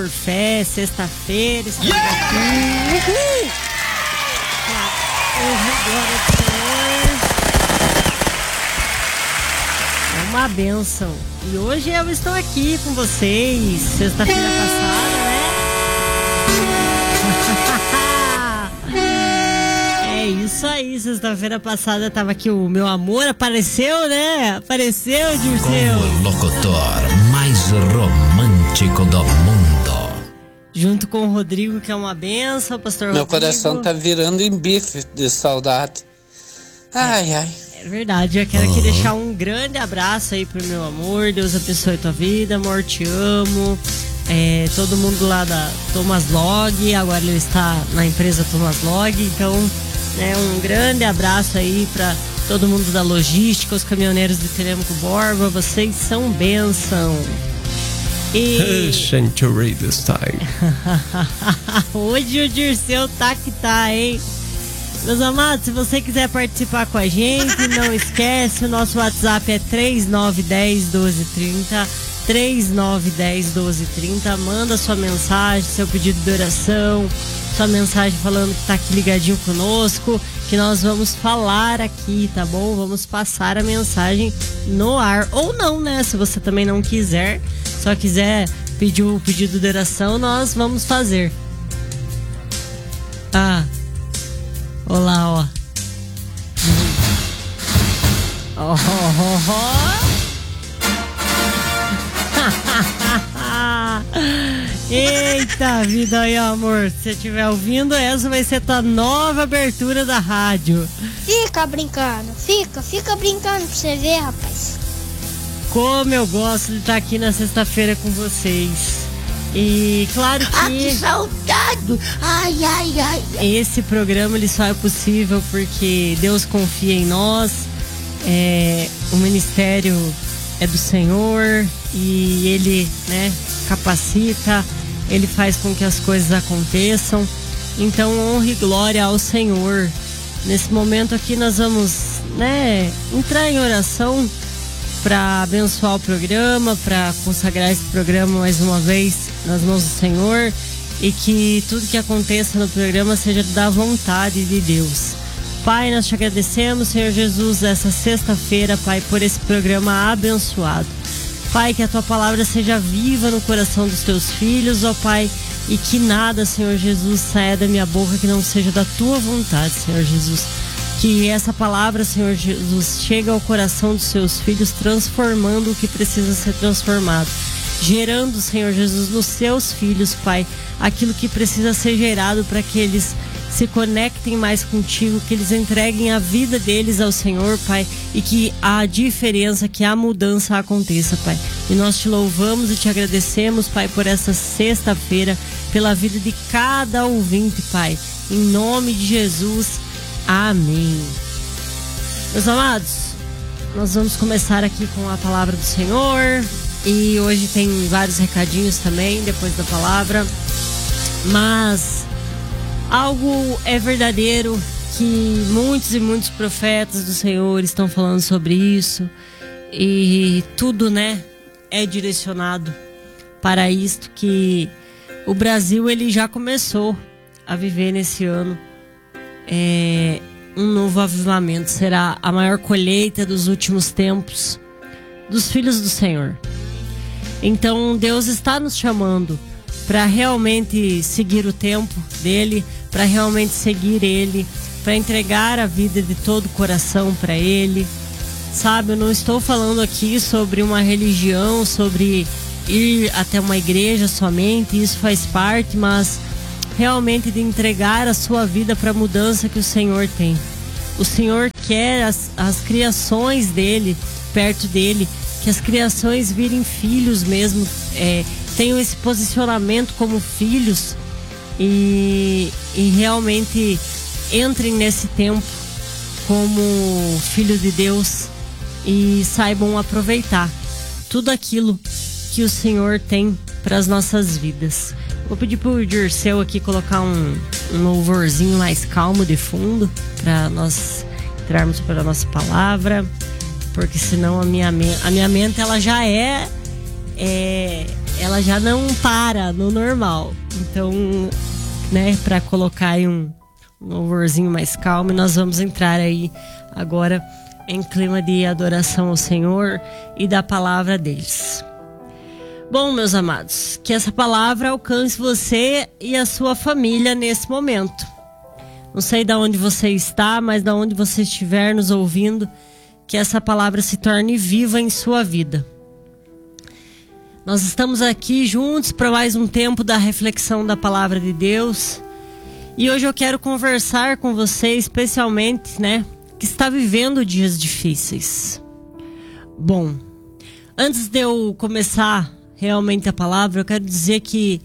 Por fé, sexta-feira, estamos aqui. Uhul! Glória ao Senhor. É uma bênção. E hoje eu estou aqui com vocês. Sexta-feira passada, né? É isso aí. Sexta-feira passada tava aqui o meu amor. Apareceu, né? Apareceu, Dirceu. O locutor mais romântico do mundo. Junto com o Rodrigo, que é uma benção, pastor Rodrigo. Meu coração tá virando em bife de saudade. Ai, ai. É verdade, eu quero aqui deixar um grande abraço aí pro meu amor. Deus abençoe tua vida, amor, te amo. Todo mundo lá da Thomas Log, agora ele está na empresa Thomas Log. Então, um grande abraço aí pra todo mundo da logística, os caminhoneiros de Telêmaco Borba. Vocês são bênção. Century this time. Hoje o Dirceu tá que tá, hein? Meus amados, se você quiser participar com a gente, não esquece, o nosso WhatsApp é 3910-1230, 3910-1230. Manda sua mensagem, seu pedido de oração, sua mensagem falando que tá aqui ligadinho conosco, que nós vamos falar aqui, tá bom? Vamos passar a mensagem no ar, ou não, né? Se você também não quiser, só quiser pedir o pedido de oração, nós vamos fazer. Olá, ó. Eita vida aí, amor. Se você estiver ouvindo, essa vai ser tua nova abertura da rádio. Fica brincando, fica brincando pra você ver, rapaz. Como eu gosto de estar aqui na sexta-feira com vocês. E claro que... que saudade! Ai. Esse programa ele só é possível porque Deus confia em nós. O ministério é do Senhor e Ele, capacita, Ele faz com que as coisas aconteçam. Então, honra e glória ao Senhor. Nesse momento aqui nós vamos, entrar em oração para abençoar o programa, para consagrar esse programa mais uma vez nas mãos do Senhor, e que tudo que aconteça no programa seja da vontade de Deus. Pai, nós te agradecemos, Senhor Jesus, essa sexta-feira, Pai, por esse programa abençoado. Pai, que a tua palavra seja viva no coração dos teus filhos, ó Pai, e que nada, Senhor Jesus, saia da minha boca que não seja da tua vontade, Senhor Jesus. Que essa palavra, Senhor Jesus, chegue ao coração dos seus filhos, transformando o que precisa ser transformado. Gerando, Senhor Jesus, nos seus filhos, Pai, aquilo que precisa ser gerado para que eles se conectem mais contigo, que eles entreguem a vida deles ao Senhor, Pai, e que a diferença, que a mudança aconteça, Pai. E nós te louvamos e te agradecemos, Pai, por essa sexta-feira, pela vida de cada ouvinte, Pai. Em nome de Jesus, amém. Meus amados, nós vamos começar aqui com a palavra do Senhor. E hoje tem vários recadinhos também, depois da palavra. Mas algo é verdadeiro, que muitos e muitos profetas do Senhor estão falando sobre isso. E tudo, é direcionado para isto, que o Brasil, ele já começou a viver nesse ano. Um novo avivamento. Será a maior colheita dos últimos tempos dos filhos do Senhor. Então Deus está nos chamando para realmente seguir o tempo dele, para realmente seguir ele, para entregar a vida de todo o coração para ele. Sabe, eu não estou falando aqui sobre uma religião, sobre ir até uma igreja somente, isso faz parte, mas realmente de entregar a sua vida para a mudança que o Senhor tem. O Senhor quer as criações dele, perto dele, que as criações virem filhos mesmo, tenham esse posicionamento como filhos e realmente entrem nesse tempo como filho de Deus e saibam aproveitar tudo aquilo que o Senhor tem para as nossas vidas. Vou pedir pro Dirceu aqui colocar um louvorzinho mais calmo de fundo para nós entrarmos para a nossa palavra, porque senão a minha mente ela já é ela já não para no normal. Então, né, para colocar aí um louvorzinho mais calmo, nós vamos entrar aí agora em clima de adoração ao Senhor e da palavra deles. Bom, meus amados, que essa palavra alcance você e a sua família nesse momento. Não sei de onde você está, mas de onde você estiver nos ouvindo, que essa palavra se torne viva em sua vida. Nós estamos aqui juntos para mais um tempo da reflexão da palavra de Deus. E hoje eu quero conversar com você, especialmente, né, que está vivendo dias difíceis. Bom, antes de eu começar realmente a palavra, eu quero dizer que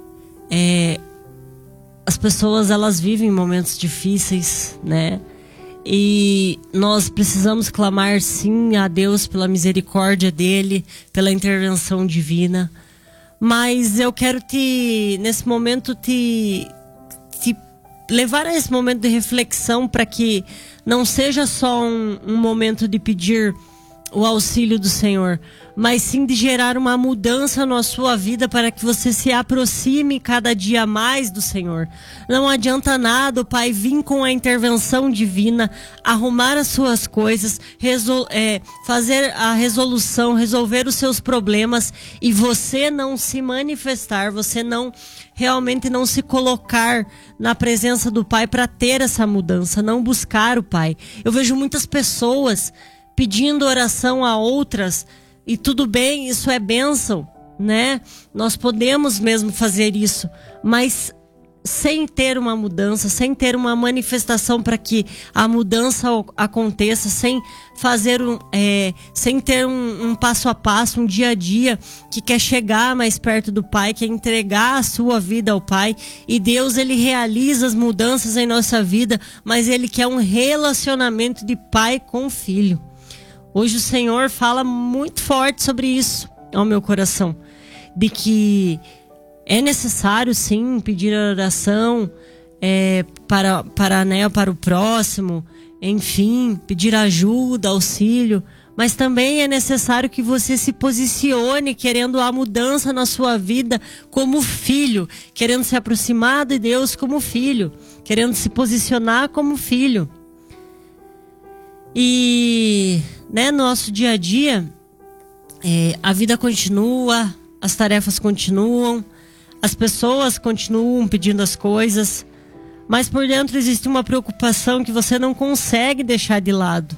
as pessoas, elas vivem momentos difíceis, né? E nós precisamos clamar sim a Deus pela misericórdia dele, pela intervenção divina. Mas eu quero nesse momento, te levar a esse momento de reflexão para que não seja só um momento de pedir o auxílio do Senhor, mas sim de gerar uma mudança na sua vida para que você se aproxime cada dia mais do Senhor. Não adianta nada o Pai vir com a intervenção divina, arrumar as suas coisas, fazer a resolução, resolver os seus problemas e você não se manifestar, você realmente não se colocar na presença do Pai para ter essa mudança, não buscar o Pai. Eu vejo muitas pessoas pedindo oração a outras, e tudo bem, isso é bênção, né? Nós podemos mesmo fazer isso, mas sem ter uma mudança, sem ter uma manifestação para que a mudança aconteça, sem ter um passo a passo, um dia a dia, que quer chegar mais perto do Pai, quer entregar a sua vida ao Pai, e Deus, ele realiza as mudanças em nossa vida, mas ele quer um relacionamento de pai com filho. Hoje o Senhor fala muito forte sobre isso ao meu coração, de que é necessário sim pedir oração para o próximo, enfim, pedir ajuda, auxílio, mas também é necessário que você se posicione querendo a mudança na sua vida como filho, querendo se aproximar de Deus como filho, querendo se posicionar como filho. E no nosso dia a dia, a vida continua, as tarefas continuam, as pessoas continuam pedindo as coisas, mas por dentro existe uma preocupação que você não consegue deixar de lado.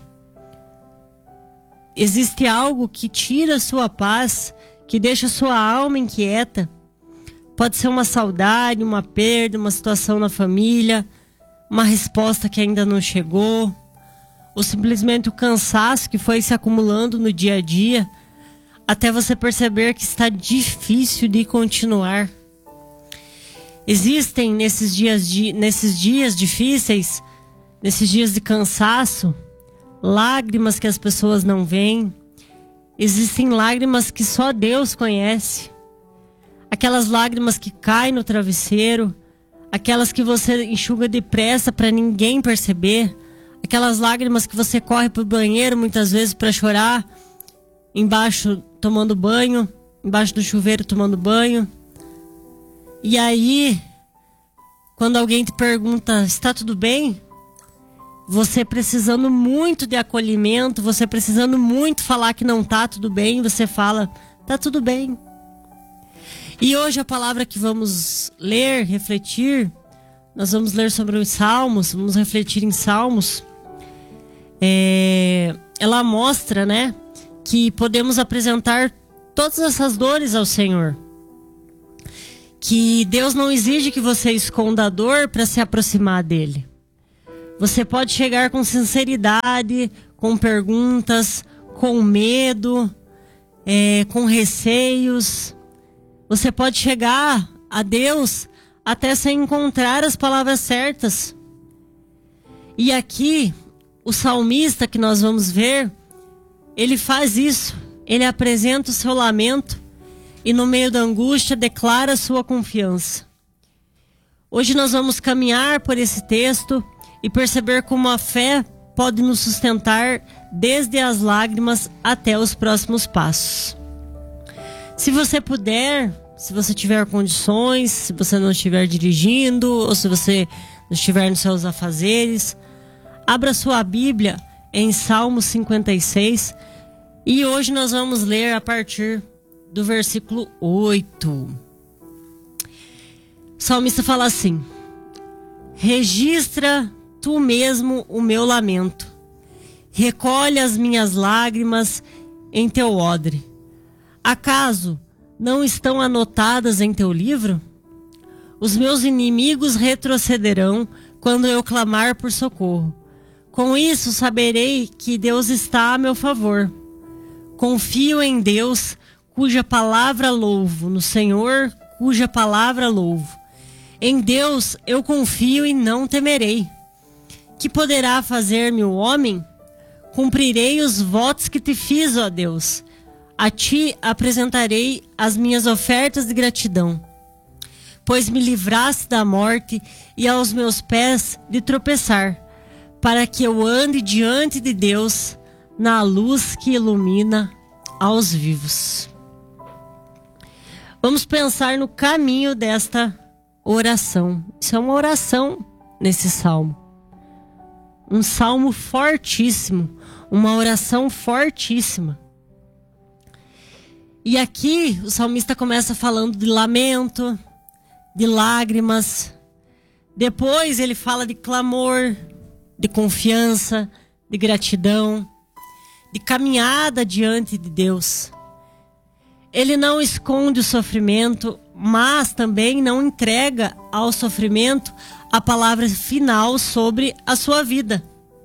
Existe algo que tira a sua paz, que deixa a sua alma inquieta. Pode ser uma saudade, uma perda, uma situação na família, uma resposta que ainda não chegou, ou simplesmente o cansaço que foi se acumulando no dia a dia, até você perceber que está difícil de continuar. Existem nesses dias difíceis, nesses dias de cansaço, lágrimas que as pessoas não veem. Existem lágrimas que só Deus conhece. Aquelas lágrimas que caem no travesseiro, aquelas que você enxuga depressa para ninguém perceber, aquelas lágrimas que você corre pro banheiro muitas vezes para chorar, embaixo tomando banho, embaixo do chuveiro tomando banho. E aí, quando alguém te pergunta, está tudo bem? Você precisando muito de acolhimento, você precisando muito falar que não tá tudo bem, você fala, tá tudo bem. E hoje a palavra que vamos ler, refletir, nós vamos ler sobre os Salmos, vamos refletir em Salmos. Ela mostra, que podemos apresentar todas essas dores ao Senhor. Que Deus não exige que você esconda a dor para se aproximar dele. Você pode chegar com sinceridade, com perguntas, com medo, com receios. Você pode chegar a Deus até sem encontrar as palavras certas. E aqui, o salmista que nós vamos ver, ele faz isso. Ele apresenta o seu lamento e no meio da angústia declara a sua confiança. Hoje nós vamos caminhar por esse texto e perceber como a fé pode nos sustentar desde as lágrimas até os próximos passos. Se você puder, se você tiver condições, se você não estiver dirigindo ou se você não estiver nos seus afazeres, abra sua Bíblia em Salmo 56 e hoje nós vamos ler a partir do versículo 8. O salmista fala assim: registra tu mesmo o meu lamento, recolhe as minhas lágrimas em teu odre. Acaso não estão anotadas em teu livro? Os meus inimigos retrocederão quando eu clamar por socorro. Com isso saberei que Deus está a meu favor. Confio em Deus, cuja palavra louvo, no Senhor, cuja palavra louvo. Em Deus eu confio e não temerei. Que poderá fazer-me o homem? Cumprirei os votos que te fiz, ó Deus. A ti apresentarei as minhas ofertas de gratidão. Pois me livraste da morte e aos meus pés de tropeçar, para que eu ande diante de Deus na luz que ilumina aos vivos. Vamos pensar no caminho desta oração. Isso é uma oração nesse salmo. Um salmo fortíssimo, uma oração fortíssima. E aqui o salmista começa falando de lamento, de lágrimas. Depois ele fala de clamor, de confiança, de gratidão, de caminhada diante de Deus. Ele não esconde o sofrimento, mas também não entrega ao sofrimento a palavra final sobre a sua vida.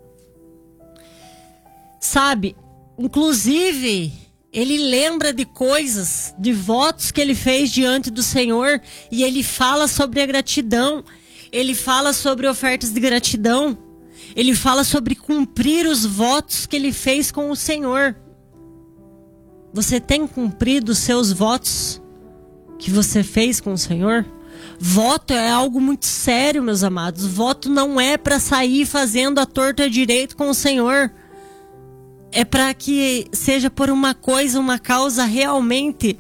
Sabe, inclusive, ele lembra de coisas, de votos que ele fez diante do Senhor, e ele fala sobre a gratidão, ele fala sobre ofertas de gratidão, ele fala sobre cumprir os votos que ele fez com o Senhor. Você tem cumprido os seus votos que você fez com o Senhor? Voto é algo muito sério, meus amados. Voto não é para sair fazendo a torta e a direito com o Senhor. É para que seja por uma coisa, uma causa realmente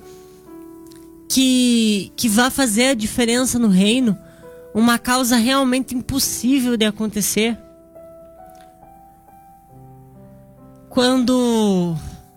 que vá fazer a diferença no reino. Uma causa realmente impossível de acontecer. Quando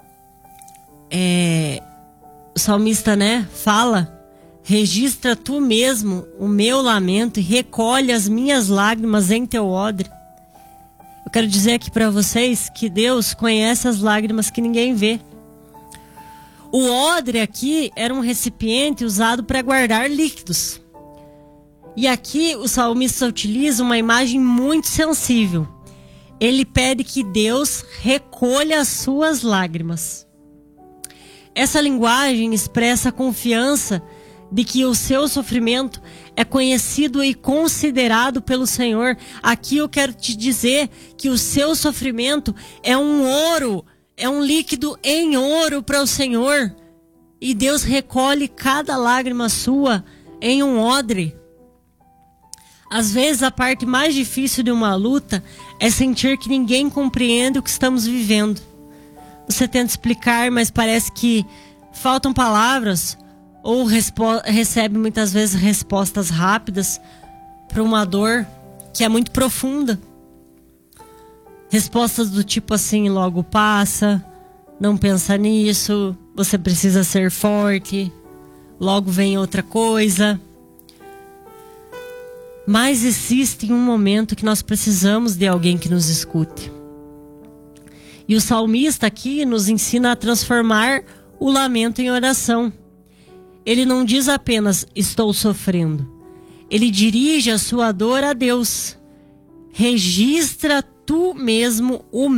o salmista, fala: registra tu mesmo o meu lamento e recolhe as minhas lágrimas em teu odre. Eu quero dizer aqui para vocês que Deus conhece as lágrimas que ninguém vê. O odre aqui era um recipiente usado para guardar líquidos. E aqui o salmista utiliza uma imagem muito sensível. Ele pede que Deus recolha as suas lágrimas. Essa linguagem expressa a confiança de que o seu sofrimento é conhecido e considerado pelo Senhor. Aqui eu quero te dizer que o seu sofrimento é um ouro, é um líquido em ouro para o Senhor. E Deus recolhe cada lágrima sua em um odre. Às vezes a parte mais difícil de uma luta é sentir que ninguém compreende o que estamos vivendo. Você tenta explicar, mas parece que faltam palavras, ou recebe muitas vezes respostas rápidas para uma dor que é muito profunda. Respostas do tipo assim: logo passa, não pensa nisso, você precisa ser forte, logo vem outra coisa. Mas existe um momento que nós precisamos de alguém que nos escute. E o salmista aqui nos ensina a transformar o lamento em oração. Ele não diz apenas estou sofrendo. Ele dirige a sua dor a Deus. Registra tu mesmo o